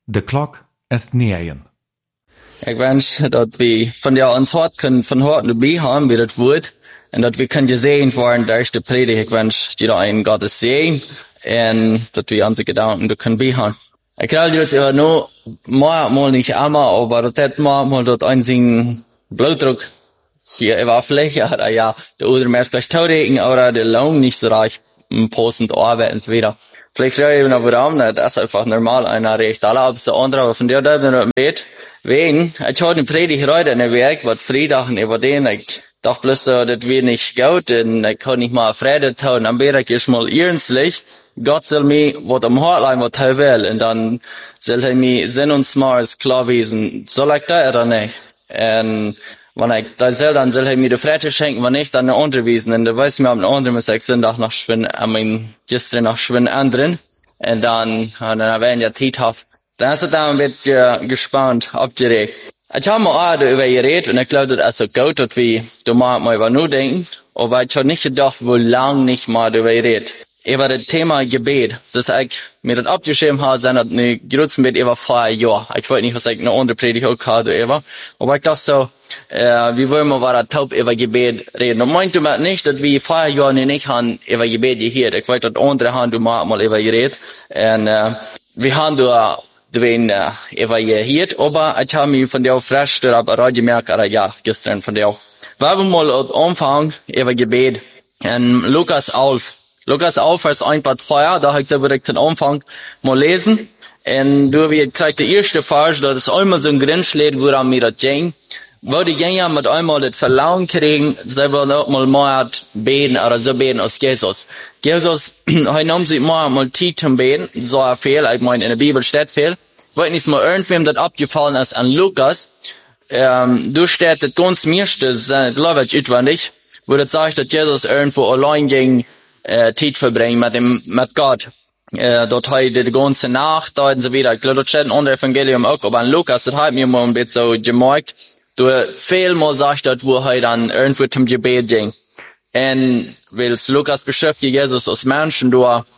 De klok est 9. Ik wens dat we van jou ons hart kunnen van harte bijhouden met het woord. En dat we kunnen zien voor de eerste predigt. Ik wens je dat een Gottes zegen. En dat we onze gedanken kunnen bijhouden. Ik wil je het nu maar niet allemaal, maar dat maar dat een bloeddruk hier even afleggen. Ja, de andere mensen gleich toerekenen, maar de Lohn nicht so reich passend arbeiten und so weiter. Vielleicht frage ich noch warum, das ist einfach normal, einer recht alle ab so andere, aber von der da bin ich wen, ich hatte eine Predigt heute in der Werk, was Freitag und über den, ich dachte bloß so, das wird nicht gut, und ich kann nicht mal Freude tun, am Berg ist mal ernstlich, Gott soll mir was am Hartlein was er will, und dann soll er mir Sinn und Smarts klar wiesen, soll ich da oder nicht? Und wenn ich da soll, dann soll er mir die Freude schenken, wenn nicht, dann unterwiesen, und da weiß ich mir, am anderen muss ich Sonntag noch schwimmen, gestern noch schwimmen anderen, und dann werden ja Tiethaft. Dann ist er da ein bisschen gespannt, abgeregt. Ich habe mal auch darüber geredet, und ich glaube, das ist so gut, dass wir da mal über nur denken, aber ich habe nicht gedacht, wo lang nicht mal darüber geredet. Über das Thema Gebet. Das ist ich mir das abgeschrieben habe, sind das eine Grützen mit über 4 Jahren. Ich wollte nicht, was ich eine andere Predigt auch hatte, aber ich dachte so, wie wollen wir da taub über Gebet reden? Und meint du mal nicht, dass wir 4 Jahre nicht haben über Gebet gehört. Ich wollte das andere haben, du mal über geredet. Und, wir haben da dwen über gehört, aber ich habe mich von der frisch darüber gemerkt, ja, gestern von der. Wir haben mal am Anfang über Gebet in Lukas 11. Lukas 11, Vers 1 bis 4, da habe ich so direkt den Anfang mal lesen. Und du wirst gleich der erste Vers, da ist einmal so ein Grenzschläge, woran mir das ging. Wo die Gänger mit einmal das Verlangen kriegen, sie wollen auch mal beten oder so beten als Jesus. Jesus, heute nahm sich mal Zeit zum Beten, so viel, ich meine, in der Bibel steht viel. Ich weiß nicht mal irgendwem das abgefallen ist an Lukas. Du steht das ganz meiste, glaube ich, etwandig, wo das sagt, dass Jesus irgendwo allein ging, Zeit verbringen mit Gott. Dort heute die ganze Nacht, da und so wieder. Ich glaube, das steht in unserem Evangelium auch, aber an Lukas, das hat mir mal ein bisschen so gemerkt. Du vielmal sagst dort, wo er dann irgendwo zum Gebet ging. Und weil Lukas beschreibt Jesus als Menschen,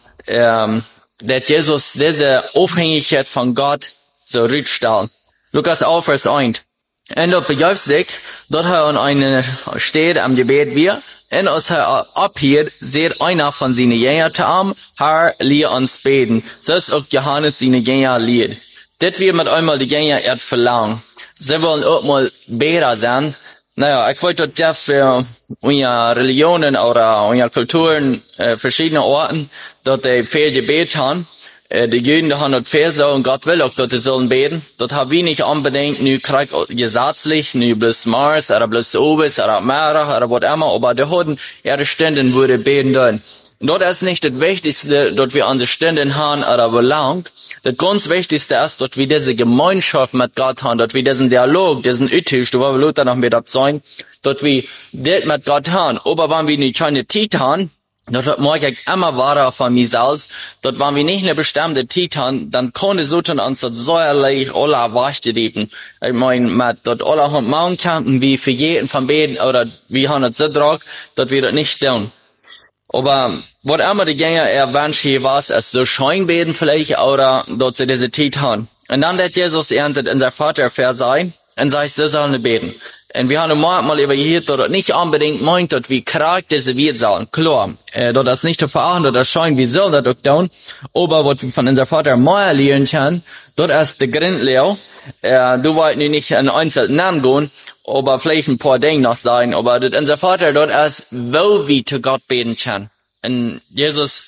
dass Jesus diese Abhängigkeit von Gott so rückstellt. Lukas 11, Vers 1. Und dort begreift sich, dort er an einer steht am Gebet wir, und als er abhielt, sieht einer von seinen Jüngern am, Herr, lehr uns beten. So ist auch Johannes seine Jünger lehrt. Das wird mit einmal die Jünger verlangen. Sie wollen auch mal Beter sein. Naja, ich wollte das für unsere Religionen oder unsere Kulturen, verschiedene Orten, dort die viel Gebet haben. Die Juden, die haben dort viel so, und Gott will auch, dass die sollen beten. Dort haben wir nicht unbedingt, nur krieg gesetzlich, nur bloß Mars, oder bloß Obis, oder Mara, oder was immer, aber die haben ihre Stunden, wo die beten dürfen. Und dort ist nicht das Wichtigste, dass wir unsere Stunden haben, oder Belang. Das ganz Wichtigste ist, dass wir diese Gemeinschaft mit Gott haben, dass wir diesen Dialog, diesen Ütisch, du wirst Luther noch mit abzeugen, dass wir das mit Gott haben. Aber wenn wir nicht keine Zeit haben, das mag ich immer wahr von mir selbst, dass wenn wir nicht eine bestimmte Zeit haben, dann kann es so uns das säuerlich alle wahrschreiben. Ich meine, mit dort alle haben machen können, wie für jeden von beiden, oder wir haben es so drauf, dass wir das nicht tun. Aber was immer die Gänger erwünscht hier was, ist so Scheinbeten vielleicht, oder dort sie diese Zeit haben. Und dann hat Jesus erntet in sein Vater sein, und sagt, sie sollen beten. Und wir haben mal übergehört, dass das nicht unbedingt meint, dass wir krank diese wird sollen. Klar, das ist nicht zu verachten, dass das scheint, wie soll das auch tun. Aber was wir von unser Vater mal lernen können, das ist der Grund, du wolltest nicht in einzelnen Namen gehen, aber vielleicht ein paar Dinge noch sagen, aber das unser Vater, das ist, wo wir zu Gott beten können. Und Jesus,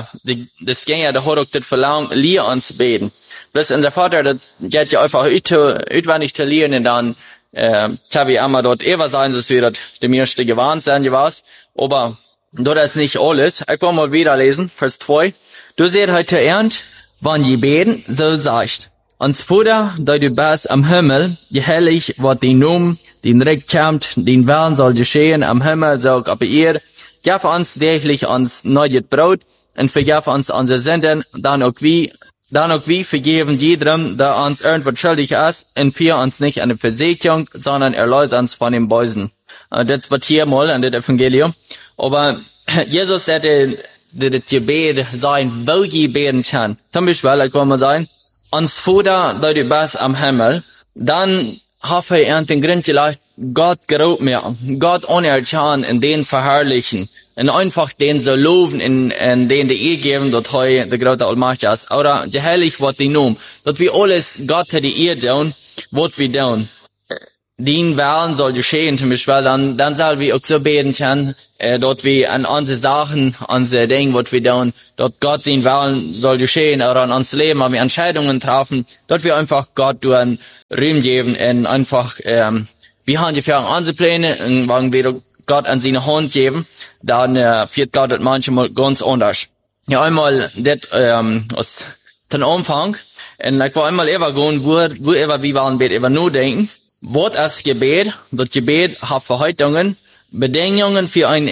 das ging ja, der hat auch das Verlangen, lehr uns beten. Bloß unser Vater, das geht ja einfach utwendig zu lernen, und dann, habe ich einmal dort sein, dass wir dort dem ersten gewarnt sein, was. Aber dort ist nicht alles. Ich will mal wieder lesen, Vers 2. Du seht heute ernt, wann je beten, so sagt. Uns Vater, da du bist am Himmel, geheiligt wird dein Name, dein Reich kommt, dein Willen soll geschehen am Himmel, so auch auf ihr. Gib uns täglich uns neues Brot, und vergib uns unsere Sünden, dann auch wie vergeben jedem, der uns irgendwas schuldig ist, und führ uns nicht an die Versuchung, sondern erlöse uns von dem Bösen. Das wird hier mal in das Evangelium. Aber Jesus, der das Gebet sein, wo je beten kann. Zum Beispiel, ich kann mal sagen, Ons Vader, dat du bist am Himmel, dann hoffe ich an den Grund vielleicht Gott geraubt mir, Gott unerkannt in den verherrlichen, und einfach den so loben, in den die geben, dort heu der große Allmächtige ist, oder die heilig wird die Nomen, dort wir alles Gott die ihr tun, wird wir tun. Den Wahlen soll geschehen, zum Beispiel, dann soll wir auch so beten können, dort wir an unsere Sachen, unsere Dinge, was wir tun, dort Gott den Wahlen soll geschehen, oder an uns Leben, wenn wir Entscheidungen treffen, dort wir einfach Gott durch einen Ruhm geben, und einfach, wir haben die für unsere Pläne, und wenn wir Gott an seine Hand geben, dann, wird Gott das manchmal ganz anders. Ja, einmal, das, aus dem Anfang, und ich war einmal gehen, wo wir waren, wir nur denken, Wort als Gebet, das Gebet hat Verhaltungen, Bedingungen für ein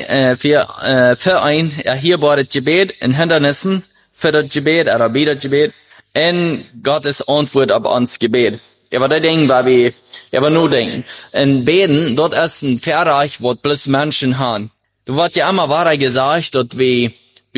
erheberbares Gebet, in Hindernissen für das Gebet, oder bei das Gebet, und Gottes Antwort auf uns Gebet. Aber das Ding, weil wir nur denken. In Beten, dort ist ein Verreich, wo bloß Menschen haben. Du wird ja immer wahr gesagt, dass wir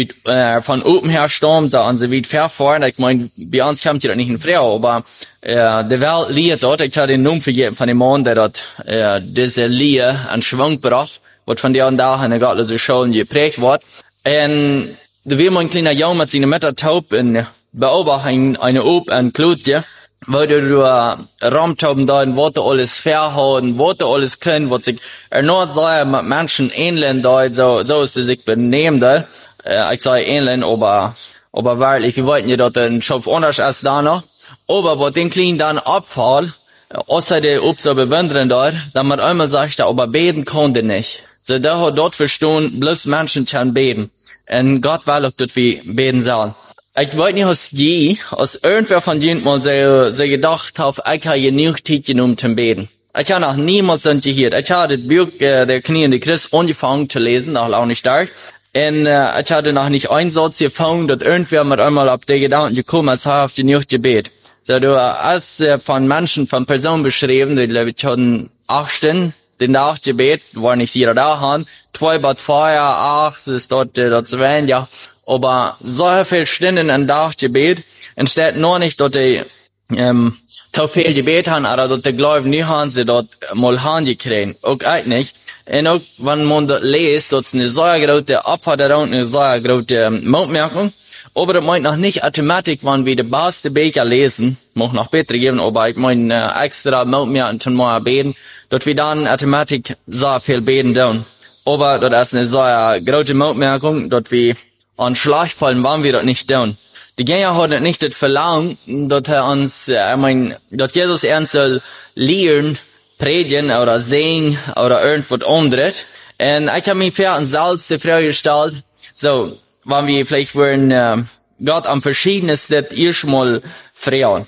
von oben her Sturm so und so weit verfahren. Ich meine, bei uns kommt ja nicht in Frau, aber die Welt liegt dort. Ich habe den Namen vergeben von dem Mann, der dort diese Linie an Schwung bracht, was von der und da in der gottlosen Schulen geprägt wird. Und da will man ein kleiner Junge mit seiner Mutter taub in Beobachtung eine Ob an Klutje, wo du Raumtauben da in Worte alles verhauen, Worte alles können, was sich nur sagen mit Menschen ähneln da, so ist es sich benehmen da. Ich sage ähnlich, aber wirklich, wir wollten ja dort einen Schopf anders als da noch. Aber wo den kleinen dann abfall, außer der so bewundern dort, dann man einmal sagt, aber beten konnte nicht. So, da hat dort verstehen, bloß Menschen können beten. Und Gott will auch, dass wir beten sollen. Ich weiß nicht, aus irgendwer von denen mal so gedacht hat, ich habe genug Zeit genommen zum Beten. Ich habe noch niemals so gehört. Ich habe das Buch, der kniende Christ, angefangen zu lesen, noch auch nicht stark. Und ich hatte noch nicht einen Satz gefangen, dass irgendwer mit einmal auf die Gedanken gekommen ist, auf die Nacht Gebet. So, du hast von Menschen, von Personen beschrieben, die, glaube ich, hatten 18, den Nachtgebet, war nicht jeder da haben, 2 Bad Feuer, 8, so ist dort zu wählen, ja. Aber so viel Stunden in Nachtgebet, entsteht nur nicht, dass die, so viel Gebet haben, oder dass die Gläubigen nicht haben, sie dort mal Hand kriegen. Auch eigentlich. Und auch, wenn man das liest, das ist eine sehr große Abforderung, eine sehr große Mundmerkung. Aber das meint noch nicht automatisch, wenn wir die beste Bücher lesen, muss noch besser geben, aber ich meine extra Mundmerkung zum mal beten, dass wir dann automatisch sehr viel beten tun. Aber das ist eine sehr große Mundmerkung, dass wir an Schlag fallen, wenn wir das nicht tun. Die Gänger haben nicht das Verlangen, dass dass Jesus ernst soll lehren, predigen oder singen oder irgendwas anderes. Und ich habe mir für ein Salz die Frage gestellt, so, wenn wir vielleicht wollen, Gott am verschiedensten erstmal fragen.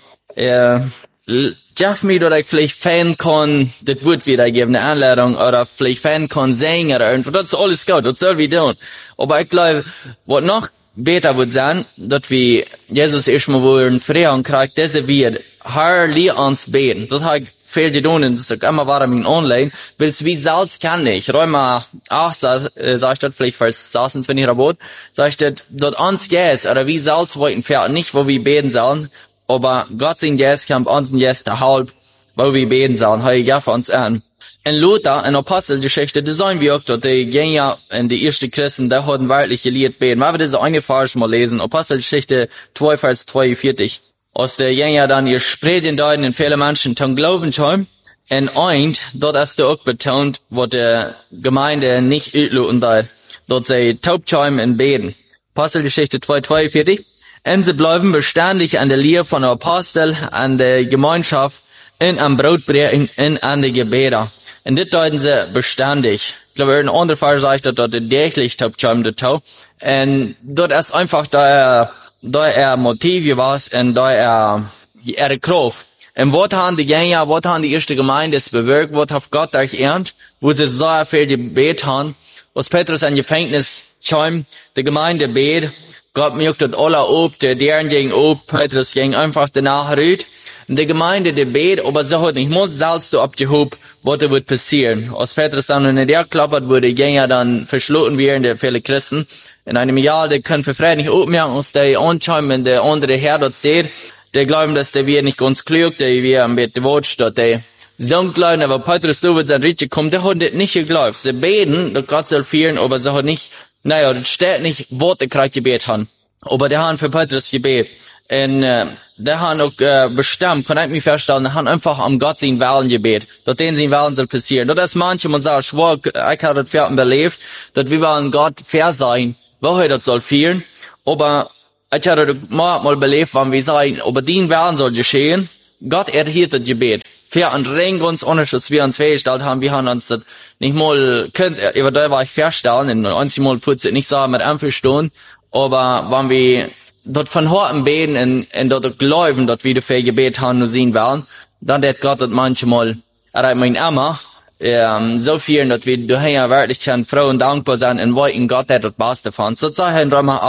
Jeff mir, dass ich vielleicht fan kann, das wird wieder geben, eine Anleitung, oder vielleicht fan kann singen oder irgendwas, das ist alles gut, das soll wir tun. Aber ich glaube, was noch besser wird sein, dass wir Jesus erstmal wollen fragen, kriegt diese wird, Herr, lieh uns beten. Das habe ich viel getan, und das ist immer war in online, weil wie Salz kann ich. Römer 8, sag ich das vielleicht, falls saßen für ihrer Boot, sag ich das, dort uns geht, oder wie Salz wollten fährt, nicht wo wir beten sollen, aber Gott sein Geist kann uns jetzt halb, wo wir beten sollen, heu ja für uns an. In Luther, in Apostelgeschichte, da sagen wir auch, dass die Gänger in die ersten Christen, da hatten wirklich gelehrt beten. Wenn wir diese eine Vers mal lesen, Apostelgeschichte 2, Vers 42. Aus der Gänger dann ihr Sprechen deuten in viele Menschen zum Glauben schon. Und dort hast du auch betont, wo die Gemeinde nicht üblich da, dort sie taubschäumen in Beten. Apostelgeschichte 2, 42. Und sie bleiben beständig an der Lehre von der Apostel, an der Gemeinschaft, in am Brotbrechen, in an die Gebete. Und das deuten sie beständig. Ich glaube, ein anderer Fall sagt, dass dort täglich taubschäumen, und dort ist einfach da Motiv was, und da Kraft. Und was haben die Gänger, was haben die erste Gemeinde bewirkt, was hat Gott euch ernt, wo sie so viel Gebet haben, was Petrus an Gefängnis schäumt, die Gemeinde bet, Gott mögt das alle ob, deren ging ob, Petrus ging einfach danach rüht, und die Gemeinde, die bet, aber sie hat nicht, muss salzt du ab die Hub, was da wird passieren. Als Petrus dann in der klappert, wo die Gänger dann verschlossen werden, der viele Christen, in einem Jahr, die können für Frieden nicht aufmerken, uns die anschauen, wenn der andere Herr dort sieht, die glauben, dass der wir nicht ganz klug, der wir am Bett watcht, dass der so glauben, aber Petrus, du wirst ein Richter kommen, der hat das nicht geglaubt. Sie beten, dass Gott soll führen, aber sie hat nicht, naja, das steht nicht, wo der gerade gebet haben. Aber der haben für Petrus gebet. Und, der haben auch, bestimmt, kann ich mich verstehen, der haben einfach am Gott sein Willen gebet, dass den sein Willen soll passieren. Das ist manchmal so schwer, ich habe das Pferd belebt, dass wir wollen Gott fair sein, wo er das soll führen, aber ich habe das mal belebt, wenn wir sagen, aber den Willen soll geschehen, Gott erhört das Gebet. Für ein Ring uns Unterschied, wir uns festgestellt haben, wir haben uns das nicht mal, über da war ich feststellen, in einmal futzt nicht so mit einverstanden, aber wenn wir dort von Horten beten und dort glauben, dass wir dafür Gebet haben nur sehen wollen, dann hat Gott das manchmal, mein Emma, so viel, dass wir daher wirklich an Frauen dankbar sind und wollten Gott hat das Beste von. So sagen Römer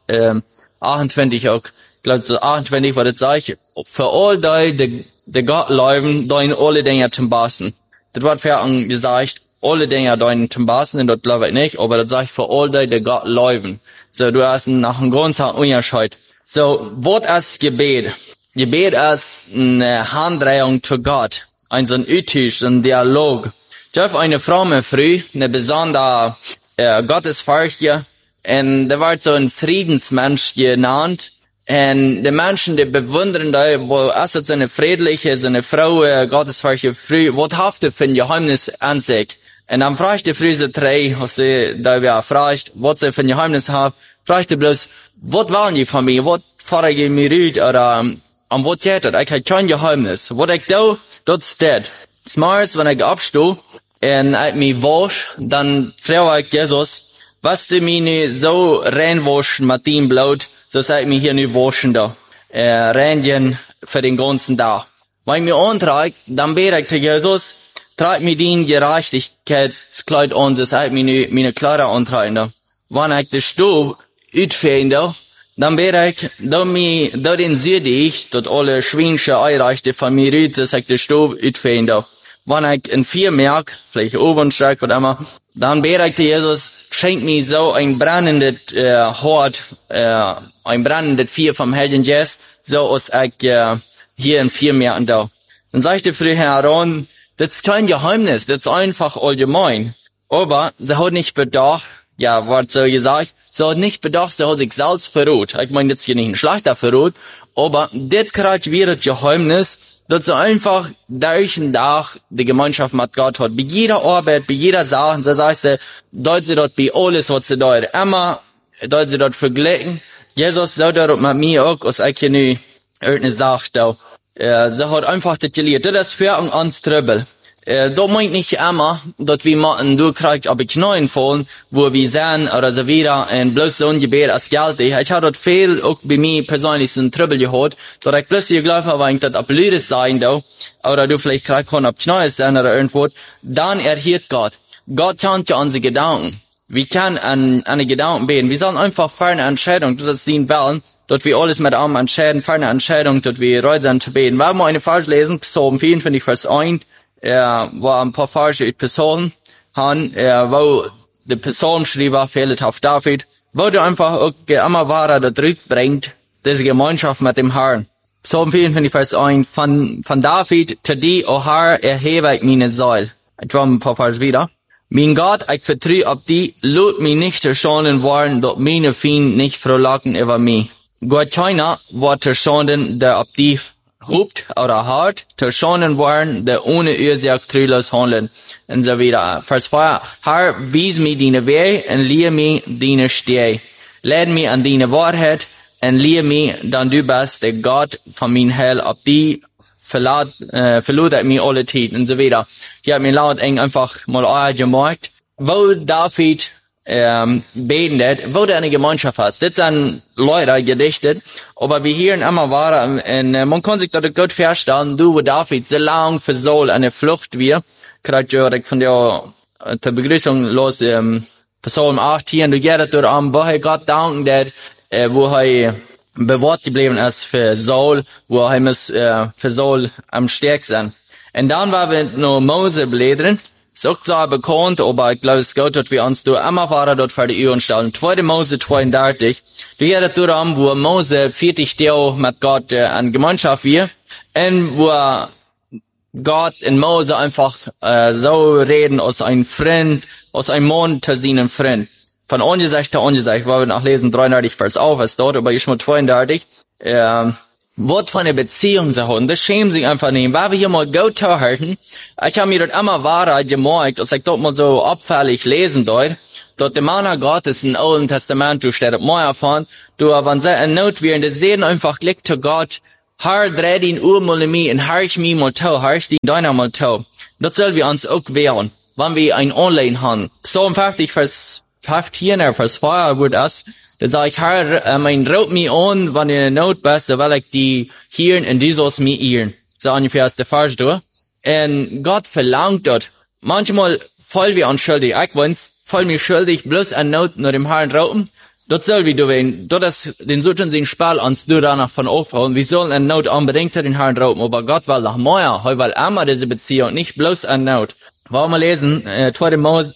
28 auch, ich glaube so 28, was das sagt, für all die Gott glauben, dein alle Dinge zum Besten. Das wird vorhin gesagt, alle Dinge dein zum Besten, und das glaube ich nicht, aber das sagt für all die Gott glauben. So, du hast nach einem großen Unterschied. So, was ist Gebet? Gebet ist eine Handreichung zu Gott. So ein Ethisch, ein Dialog. Ich habe eine Frau früh, eine besondere Gottesfurcht, und da wird so ein Friedensmensch genannt. Und die Menschen, die bewundern da, wo es so eine friedliche, so eine Frau, Gottesfurcht früh, was haft für ein Geheimnis an sich? Und dann fragt die Früh so drei, was sie da wer fragt, was sie für ein Geheimnis haben, fragt die bloß, was wollen die von mir, was fahre ich mir rüt, oder, was geht das? Ich habe kein Geheimnis. Was ich da, das steht. Smars, wenn ich aufstehe, und ich mich wasch, dann frage ich Jesus, was du mir nicht so reinwaschen mit dem Blut, so sei ich mir hier nicht waschen da, reinigen für den ganzen Tag. Wenn ich mir antrage, dann bete ich zu Jesus, trag mir den Gerechtigkeitskleid an, so sei ich mir nicht meine Kleider antragen da. Wenn ich den Stub utfehlen da, dann bete ich, da den Südig, dort alle schwänische Eireichte von mir rüt, so sei ich den Stub utfehlen da. Wenn ich in 4 merk, vielleicht Obenstreck, was immer, dann bete ich zu Jesus, schenk mir so ein brennendes Hort, ein brennendes Feuer vom Heiligen Geist, so als ich hier in 4 Märkten da. Dann sagte früher Aaron, das ist kein Geheimnis, das ist einfach allgemein. Aber sie hat nicht bedacht, ja, was so gesagt, sie hat nicht bedacht, sie hat sich selbst verrot. Ich meine, jetzt hier nicht ein schlechter Verrot, aber das kriegt wieder das Geheimnis, dass sie einfach durch den Tag die Gemeinschaft mit Gott hat. Bei jeder Arbeit, bei jeder Sache, so sagt sie, dort sie dort bei alles, was sie dort immer, dort sie dort vergleichen. Jesus sagt dort mit mir auch, als ich hier nicht irgendeine Sache da. Sie hat einfach das gelehrt. Das ist für uns Trübel. Das meint nicht immer, dass wir machen, du kriegst aber Knien fallen, wo wir sehen, oder so wieder, und bloß so ein Gebet als Geld. Ich habe dort viel, auch bei mir persönlich, so ein Trübel gehabt, dass ich plötzlich geglaubt habe, wenn ich das ablödes sein, da, oder du vielleicht kriegst kann ab Knien sein, oder irgendwo, dann erhört Gott. Gott kennt ja unsere Gedanken. Wir können an eine Gedanken beten. Wir sollen einfach für eine Entscheidung, das sehen wollen, dass wir alles mit einem entscheiden, für eine Entscheidung, dass wir bereit sind zu beten. Wir haben eine Vers lesen, Psalm 54, Vers 1, wo ein paar falsche Personen haben, wo der Psalmschreiber fehlt auf David, wo der einfach auch immer wahrer da drüber bringt, diese Gemeinschaft mit dem Herrn. Psalm 54, Vers 1, von David, zu dir, o Herr, erhebe ich meine Säule. Ich war ein paar Vers wieder. Mein Gott, ich vertraue auf die, lut mich nicht erschonen worden, dort meine Fienden nicht frohlocken über mich. Gott keiner wird erschonen, der auf die hupt oder hart, erschonen worden, der ohne Ursache treulos handeln. Und so wieder. Vers 4, Herr, wies mir deine Wege und lehre mir deine Stege. Lehre mich an deine Wahrheit und lehre mich, dann du bist der Gott von mein Heil, auf die verlor mich alle Zeit und so wieder. Ich habe mir laut eng einfach mal gemacht, wo David betet, wo der eine Gemeinschaft hat. Das sind Leute gedichtet, aber wir hier immer waren, und man kann sich das gut vorstellen, du, wo David so lang für Saul eine Flucht wir, kriegt ja von der Begrüßung los, Psalm 18, du gehst dort an, wo er Gott danken, wo er bewahrt geblieben ist für Saul, wo er muss für Saul am stärksten. Und dann war wir noch Mose blädern, Ist auch so bekannt, aber ich glaube, es ist gut, dass wir uns da immer weiter dort vor die Ohren stellen. 2. Mose 32. Du hörst daran, wo Mose 40 Jahre mit Gott an Gemeinschaft wir, und wo Gott in Mose einfach so reden aus einem Freund, aus einem Mann zu seinem Freund. Von Angesicht zu Angesicht, wollen wir nachlesen 33 Vers auf, was dort, aber ich mal 32. Wort von der Beziehung zu haben, das schämen sich einfach nicht. Weil wir hier mal gut zu halten, ich habe mir das immer Wahrheit gemerkt, dass ich dort mal so abfällig lesen dort der Mann Gottes im Alten Testament, du steht mehr erfahren, du, wenn sie in Not wären, die sehen einfach Glück zu Gott, Herr, dreh den mal in mich, und herrsch mich mal zu, herrsch den deiner mal zu. Das soll wir uns auch wehren, wenn wir ein Online haben. Psalm 50, Vers 15, Vers 4, wird das, da sag ich, Herr, mein Raut mich an, wenn ihr in Not bist, so will ich die hören, und die sollst mich ehren. So ungefähr ist der Vers durch. Und Gott verlangt dort. Manchmal voll wir unschuldig. Ich weiß, voll mich schuldig, bloß an Not nur dem Herrn rauten. Das soll wir tun. Das ist den sollten sie Spiel uns du danach von aufhauen. Wir sollen an Not unbedingt den Herrn rauten. Aber Gott will noch mehr. Er will immer diese Beziehung, nicht bloß an Not. Wollen wir lesen, 2. Mose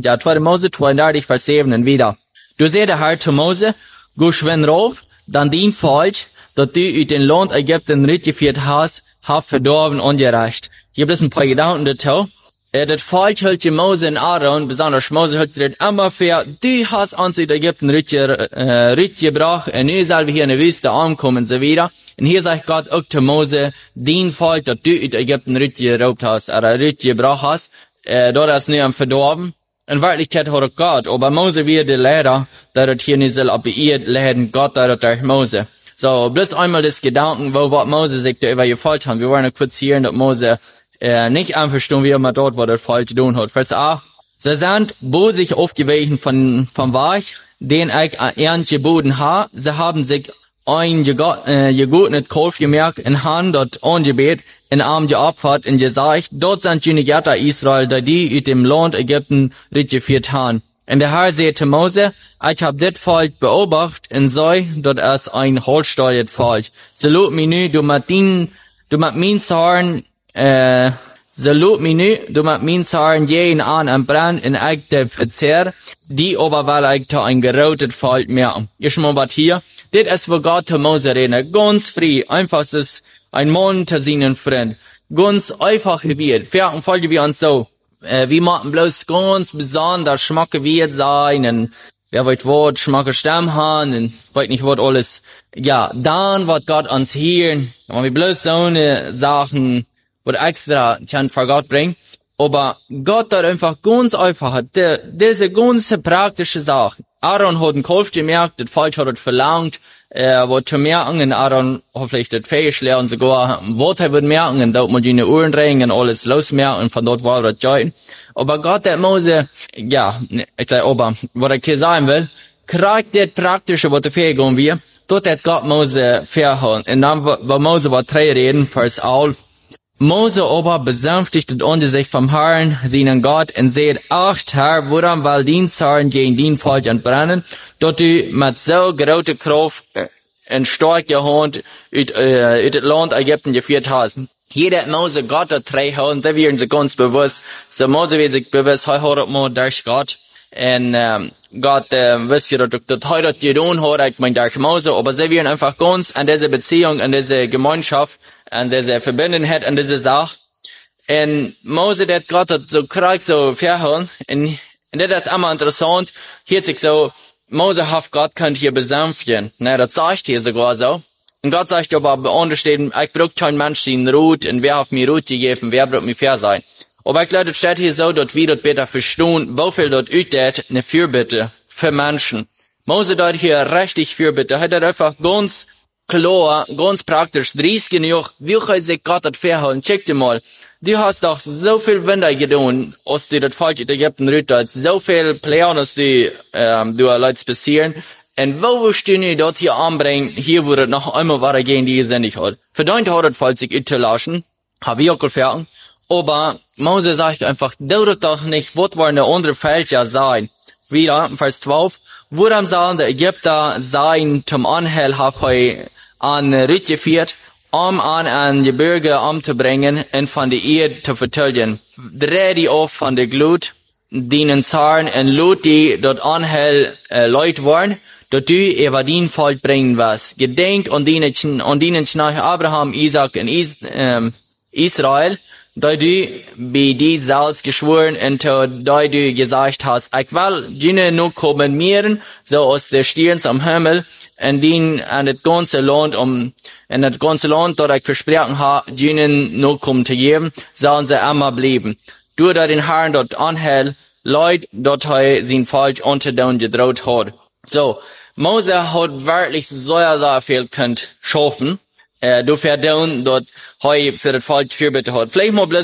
32, Vers 7 wieder. Du seh der Herr zu Mose, go schwen rauf, dann dien Volk, dat du uit den Land Ägypten mitgeführt hast, hab verdorben ungerecht. Hier gibt es ein paar Gedanken dazu. Das Volk hält die Mose in Aaron, besonders Mose hält das immer für, du hast uns in Ägypten mitgebracht, und nu sollen wir hier in der Wüste ankommen und so wieder. Und hier sagt Gott auch zu Mose, dien Volk, dat du in Ägypten mitgeraubt hast, oder mitgebracht hast, dort ist nu am verdorben. In Wirklichkeit hat er Gott, aber Mose wird der Lehrer, der das hier nicht soll, aber ihr lehren Gott, der das durch Mose. So, bloß einmal das Gedanken, wo Mose sich da übergefolgt haben. Wir wollen kurz hier, dass Mose nicht einverstanden, wie er mal dort, wo der Volk zu tun hat. Vers 8. Sie sind bosig aufgewichen vom Weich, den ich ernst geboten habe. Sie haben sich ein gegotnet Kauf gemerkt, in Hand dort angebet, in Arm geopfert, und gesagt, dort sind die Götter Israel, die ut dem Land Ägypten mitgeführt haben. Und der Herr sagte Mose, ich hab das Volk beobachtet, und sei, dort ist ein holsteuert Volk. So lob mich nu, du mit min Zorn, jeden an am Brand, in ich der Verzehr, die aber weil ich da ein gerotet Volk merken. Ich mal was hier. Das ist, wo Gott zu Mose redet. Ganz frei. Einfach, es ist ein Mann zu seinen Freund. Ganz einfach wird. Fertig folgen wir uns so. Wir machen bloß ganz besonders Schmacke wird sein, und wer wollt Wort, Schmacke Stamm haben, und wollt nicht Wort alles. Ja, dann wird Gott uns hier, wenn wir bloß so eine Sachen, wird extra Chant vor Gott bringen. Aber Gott hat einfach ganz einfach, diese ganze praktische Sachen. Aaron hat einen Kauf gemerkt, das Volk hat es verlangt, wird zu merken, und Aaron hoffentlich das fähig lernen, sogar, was er wird merken, und dort muss die Uhren drehen, und alles losmerken, und von dort war das join. Aber Gott hat Mose, ja, ich sag aber, was ich hier sagen will, kriegt das Praktische, was er fähig und wir, dort hat Gott Mose verhauen. Und dann war Mose war 3 Reden, Vers 11. Mose aber besänftigte unter sich vom Herrn, seinen Gott, und seht, ach, Herr, woran will den Zorn gegen den Volk entbrennen, dort du mit so großer Kraft und starker Hand ut das Land Ägypten geführt hast. Hier hat Mose Gott hat 3 Hand, da werden sie ganz bewusst. So Mose wird sich bewusst, er hat mal durch Gott. Und Gott wisst ihr, dass heute getan hat, ich meine durch Mose, aber sie werden einfach ganz an diese Beziehung, an diese Gemeinschaft, an diese Verbundenheit, an diese Sache. Und Mose, der Gott hat so kreuz so verhauen, und das ist immer interessant, hier sich so, Mose hat Gott könnt hier besänftigen, ne, das sagt hier sogar so. Und Gott sagt aber, unterstehen, ich brauche kein Mensch den Ruht, und wer hat mir Ruht gegeben, wer braucht mir fair sein. Aber ich glaube, das steht hier so, dass wir dort besser verstehen, wofür dort ütet eine Fürbitte für Menschen. Mose dort hier richtig Fürbitte, hat er einfach ganz klar, ganz praktisch, dries genug, wie kann sich Gott das verhalten? Check dir mal. Du hast doch so viel Wunder getan, als du das Volk in Ägypten rüttet, so viel Pläne, als du Leute passieren. Und wo willst du nicht dort hier anbringen, hier würde noch einmal weitergehen, die ihr sind nicht hat. Verdient hat das Volk sich ützulassen, hab ich auch gefährden. Aber Mose sagt einfach, dauert doch nicht, was wollen der andere Feld ja sein. Wieder, Vers 12, woran sollen der Ägypter sein zum Anhell an Ritt geführt, an die Bürger umzubringen und von der Ehe zu vertilgen. Dreh die auf von der Glut, dienen Zaren und Lot, die dort anhell Leute waren, dort du über den Volk bringen was. Gedenk an dienen nach Abraham, Isaac und Israel, da du bei die selbst geschworen und da du gesagt hast, ich will jene nur kommen mieren, so aus der Stirns am Himmel, und den an das ganze Land dort ich versprochen habe, jene nur kommen zu geben, sollen sie immer bleiben. Du da den Herrn dort anhält, Leute dort sein Volk unter den gedroht hat. So, Mose hat wirklich sehr viel könnt schaffen. Du verdient dort für das Volk Fürbitte hat. Vielleicht mal bloß